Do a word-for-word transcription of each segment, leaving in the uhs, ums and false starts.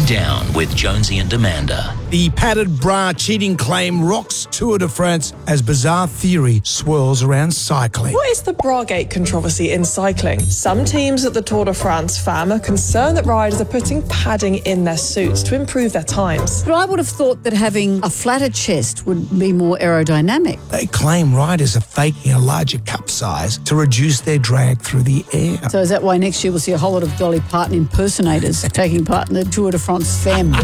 Down with Jonesy and Amanda. The padded bra cheating claim rocks Tour de France as bizarre theory swirls around cycling. What is the Bragate controversy in cycling? Some teams at the Tour de France F A M are concerned that riders are putting padding in their suits to improve their times. But I would have thought that having a flatter chest would be more aerodynamic. They claim riders are faking a larger cup size to reduce their drag through the air. So is that why next year we'll see a whole lot of Dolly Parton impersonators taking part in the Tour de France F A M?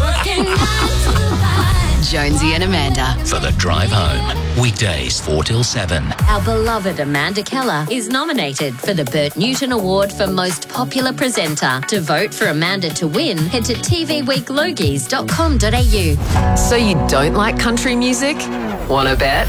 Jonesy and Amanda. For the drive home, weekdays four till seven. Our beloved Amanda Keller is nominated for the Bert Newton Award for Most Popular Presenter. To vote for Amanda to win, head to t v week logies dot com dot a u. So you don't like country music? Wanna bet?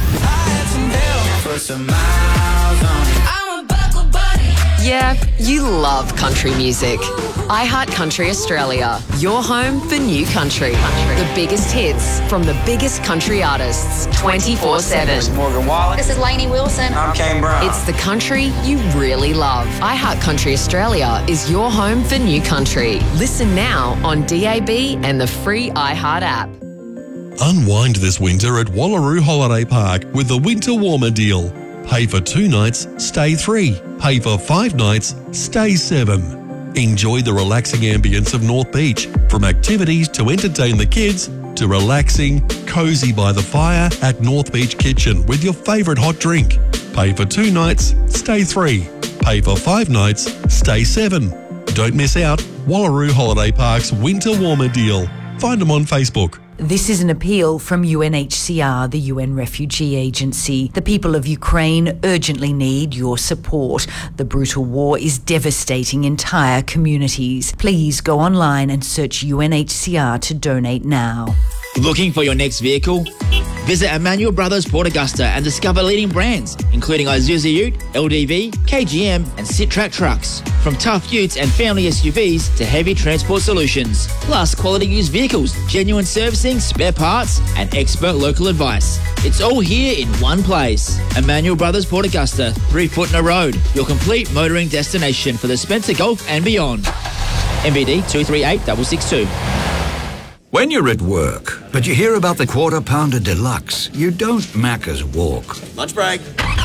Yeah, you love country music. iHeartCountry Australia, your home for new country. The biggest hits from the biggest country artists, twenty-four seven. This is Morgan Wallen. This is Lainey Wilson. I'm Kane Brown. It's the country you really love. iHeartCountry Australia is your home for new country. Listen now on D A B and the free iHeart app. Unwind this winter at Wallaroo Holiday Park with the Winter Warmer deal. Pay for two nights, stay three. Pay for five nights, stay seven. Enjoy the relaxing ambience of North Beach, from activities to entertain the kids to relaxing, cosy by the fire at North Beach Kitchen with your favourite hot drink. Pay for two nights, stay three. Pay for five nights, stay seven. Don't miss out. Wallaroo Holiday Park's Winter Warmer deal. Find them on Facebook. This is an appeal from U N H C R, the U N Refugee Agency. The people of Ukraine urgently need your support. The brutal war is devastating entire communities. Please go online and search U N H C R to donate now. Looking for your next vehicle? Visit Emmanuel Brothers Port Augusta and discover leading brands, including Isuzu Ute, L D V, K G M and Sittrack trucks. From tough utes and family S U Vs to heavy transport solutions. Plus quality used vehicles, genuine servicing, spare parts and expert local advice. It's all here in one place. Emmanuel Brothers Port Augusta, three Footner Road, your complete motoring destination for the Spencer Golf and beyond. M B D two three eight six six two. When you're at work, but you hear about the Quarter Pounder Deluxe, you don't Macca's walk. Lunch break.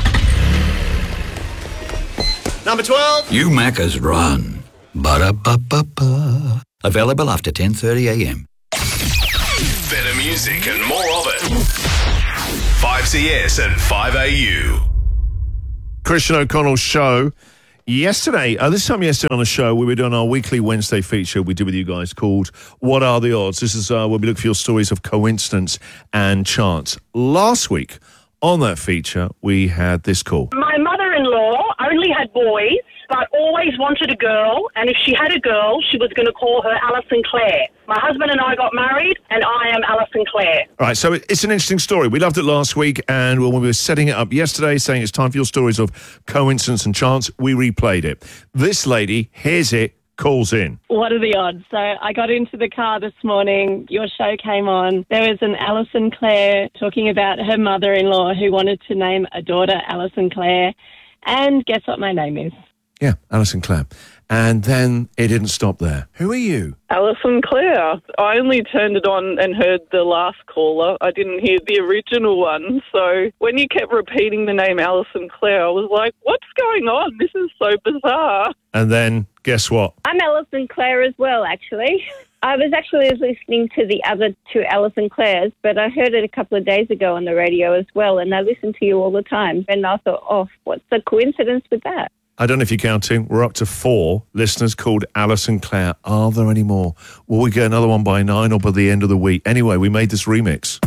Number twelve. You Macca's run. Ba-da-ba-ba-ba. Available after ten thirty a m. Better music and more of it. five C S and five A U. Christian O'Connell's show. Yesterday, uh, this time yesterday on the show, we were doing our weekly Wednesday feature we did with you guys called What Are the Odds? This is uh, where we look for your stories of coincidence and chance. Last week on that feature, we had this call. My mother-in-law only had boys, but always wanted a girl, and if she had a girl, she was going to call her Alison Clare. My husband and I got married, and I am Alison Clare. All right, so it's an interesting story. We loved it last week, and when we were setting it up yesterday, saying it's time for your stories of coincidence and chance, we replayed it. This lady hears it, calls in. What are the odds? So I got into the car this morning, your show came on. There was an Alison Clare talking about her mother-in-law who wanted to name a daughter Alison Clare, and guess what my name is? Yeah, Alison Clare. And then it didn't stop there. Who are you? Alison Clare. I only turned it on and heard the last caller. I didn't hear the original one. So when you kept repeating the name Alison Clare, I was like, what's going on? This is so bizarre. And then guess what? I'm Alison Clare as well, actually. I was actually listening to the other two Alison Clares, but I heard it a couple of days ago on the radio as well, and I listen to you all the time. And I thought, oh, what's the coincidence with that? I don't know if you're counting. We're up to four listeners called Alison Clare. Are there any more? Will we get another one by nine or by the end of the week? Anyway, we made this remix.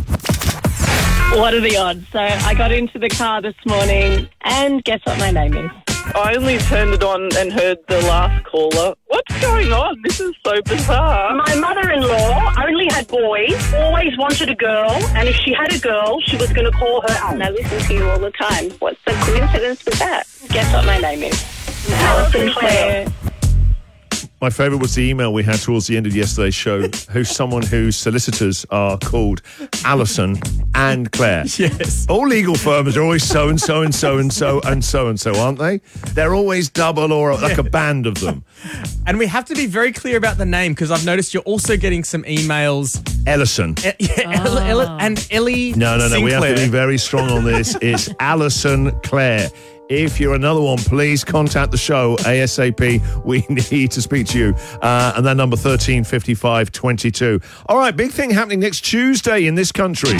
What are the odds? So I got into the car this morning, and guess what my name is? I only turned it on and heard the last caller. What's going on? This is so bizarre. My mother-in-law only had boys, always wanted a girl, and if she had a girl, she was going to call her Alison. I listen to you all the time. What's the coincidence with that? Guess what my name is? Alison Clare. My favourite was the email we had towards the end of yesterday's show, who's someone whose solicitors are called Alison and Claire. Yes. All legal firms are always so and so and so and so and so and so, aren't they? They're always double or like a band of them. And we have to be very clear about the name because I've noticed you're also getting some emails. Ellison. E- yeah, Ella, Ella, and Ellie No, no, no. Sinclair. We have to be very strong on this. It's Alison Claire. If you're another one, please contact the show ASAP. We need to speak to you. Uh, and that number thirteen fifty-five twenty-two. All right, big thing happening next Tuesday in this country.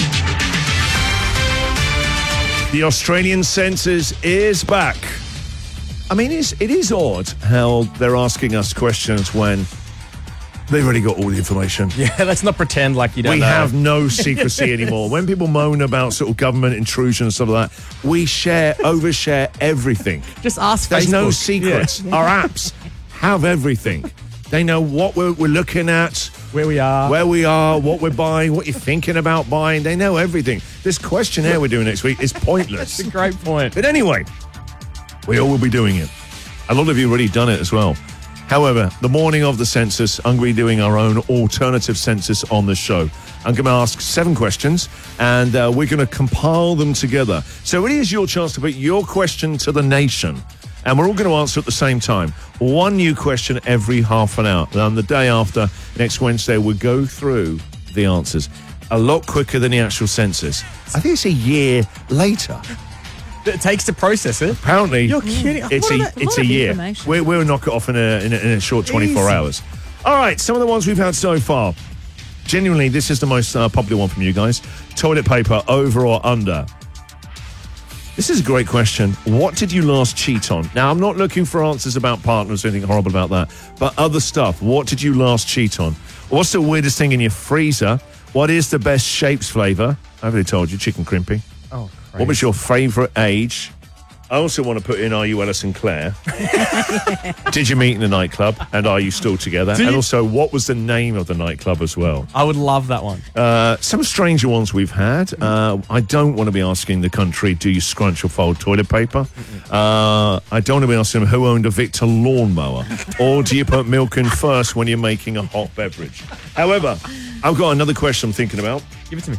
The Australian census is back. I mean, it's, it is odd how they're asking us questions when they've already got all the information. Yeah, let's not pretend like you don't we know. We have no secrecy anymore. When people moan about sort of government intrusion and stuff like that, we share, overshare everything. Just ask There's Facebook. no secrets. Yeah. Our apps have everything. They know what we're, we're looking at, where we are, where we are, what we're buying, what you're thinking about buying. They know everything. This questionnaire we're doing next week is pointless. That's a great point. But anyway, we all will be doing it. A lot of you have already done it as well. However, the morning of the census, I'm going to be doing our own alternative census on the show. I'm going to ask seven questions, and uh, we're going to compile them together. So it is your chance to put your question to the nation, and we're all going to answer at the same time. One new question every half an hour. And on the day after, next Wednesday, we'll go through the answers. A lot quicker than the actual census. I think it's a year later. It takes to process it. Apparently, You're kidding. It's What a a- it's what a a year. information. We, we'll knock it off in a in a, in a short twenty-four Easy. hours. All right, some of the ones we've had so far. Genuinely, this is the most uh, popular one from you guys. Toilet paper, over or under? This is a great question. What did you last cheat on? Now, I'm not looking for answers about partners or anything horrible about that, but other stuff. What did you last cheat on? What's the weirdest thing in your freezer? What is the best shapes flavour? I already told you, chicken crimpy. Oh, What was your favourite age? I also want to put in, are you Alison Claire? Did you meet in the nightclub? And are you still together? Do And you- also, what was the name of the nightclub as well? I would love that one. Uh, some stranger ones we've had. Uh, I don't want to be asking the country, do you scrunch or fold toilet paper? Uh, I don't want to be asking them who owned a Victor lawnmower. Or do you put milk in first when you're making a hot beverage? However, I've got another question I'm thinking about. Give it to me.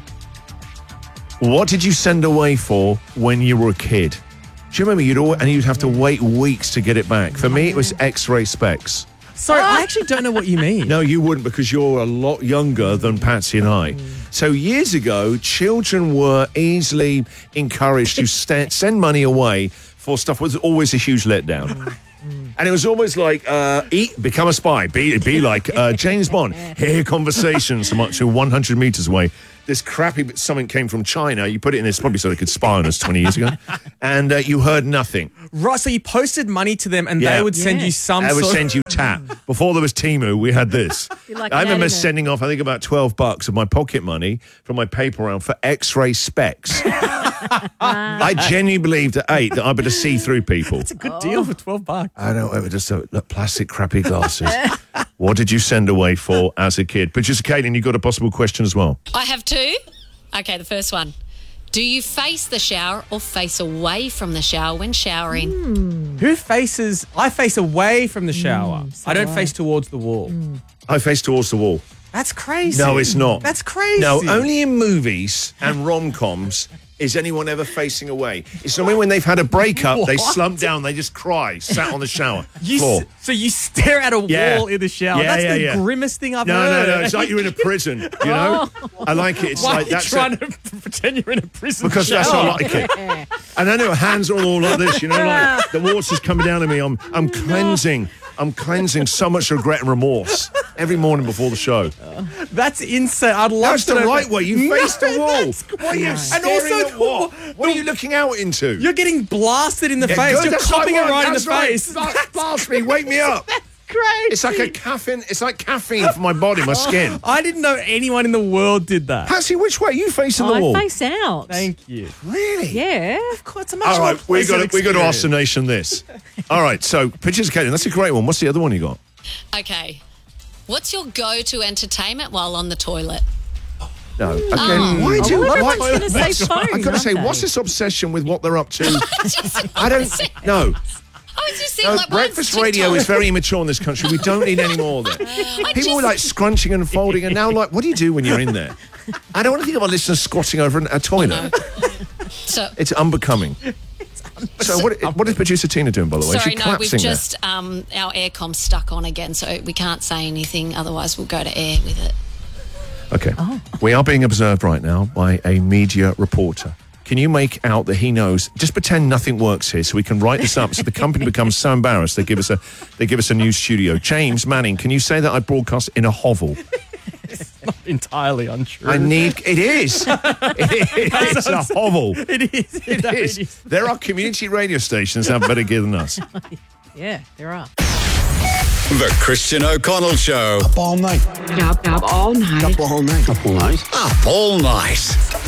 What did you send away for when you were a kid? Do you remember you'd always, and you'd have to wait weeks to get it back? For me, it was X-ray specs. Sorry, I actually don't know what you mean. No, you wouldn't because you're a lot younger than Patsy and I. So years ago, children were easily encouraged to st- send money away for stuff that was always a huge letdown. And it was almost like, uh, eat, become a spy, be, be like uh, James Bond, hear conversations so much to one hundred metres away. This crappy bit, something came from China. You put it in this probably so they could spy on us twenty years ago. And uh, you heard nothing. Right, so you posted money to them and Yeah. they would send Yeah. you some They would sort send you tap. Before there was Temu, we had this. You're like I remember Aladdin. sending off, I think, about twelve bucks of my pocket money from my paper round for X-ray specs. I genuinely believed at eight that I better see through people. It's a good deal for twelve bucks. I don't know, just uh, look, plastic crappy glasses. What did you send away for as a kid? Producer Caitlin, you got a possible question as well. I have two. Okay, the first one. Do you face the shower or face away from the shower when showering? Who faces... I face away from the shower. I don't do I. face towards the wall. I face towards the wall. That's crazy. No, it's not. That's crazy. No, only in movies and rom-coms is anyone ever facing away. It's normally when they've had a breakup, they What? slump down, they just cry, sat on the shower You floor. s- so you stare at a Yeah. wall in the shower. Yeah, That's yeah, the yeah. grimmest thing I've No, heard. no, no. It's like you're in a prison, you know? I like it. It's Why like are you that's trying a- to pretend you're in a prison because shower? that's how I like it. And I know hands are all like this, you know, like the water's coming down on me. I'm I'm cleansing. I'm cleansing so much regret and remorse every morning before the show. That's insane. I'd love That's to the know- right way. You No, face the wall. that's What are you great. staring And also at what? What are you looking out into? You're getting blasted in the Yeah, face. good, You're that's what I copping it want, right in the that's right. face. Blast- Blast me, wake me up. Great. It's like a caffeine. It's like caffeine for my body, my skin. I didn't know anyone in the world did that. Patsy, which way? You facing the I wall? face out. Thank you. Really? Yeah. Of course, it's a much All more right, we got pleasant to we got to ask the experience. nation this. All right, so pictures, Katie. That's a great one. What's the other one you got? Okay. What's your go-to entertainment while on the toilet? No. Again, Oh. why Oh, do well, why, everyone's gonna say I've got to phone, say, aren't what's they? this obsession with what they're up to? I don't know. I was just it. No, Like, mine's breakfast radio TikTok. is very immature in this country. We don't need any more of that. I People were just- like scrunching and folding, and now like, what do you do when you're in there? I don't want to think of our listeners squatting over an- a toilet. So, It's unbecoming. So what, what is producer Tina doing, by the way? sorry, She no, we've collapsing there. just, um, our aircom's stuck on again, so we can't say anything, otherwise we'll go to air with it. Okay. We are being observed right now by a media reporter. Can you make out that he knows? Just pretend nothing works here, so we can write this up. So the company becomes so embarrassed they give us a they give us a new studio. James Manning, can you say that I broadcast in a hovel? Not entirely untrue. I need. It is. It is a hovel. It is. It is. There are community radio stations that have better gear than us. Yeah, there are. The Christian O'Connell Show. Up all night. Up, up all night. Up all night. Up all night. Up all night.